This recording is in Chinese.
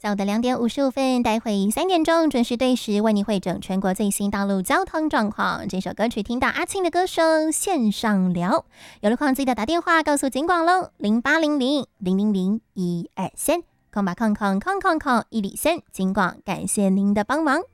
下午的2点55分，待会3点钟准时对时为你汇整全国最新道路交通状况。这首歌曲听到阿庆的歌声，线上聊，有路况记得打电话告诉警广喽，0800-000-123，空103，警广感谢您的帮忙。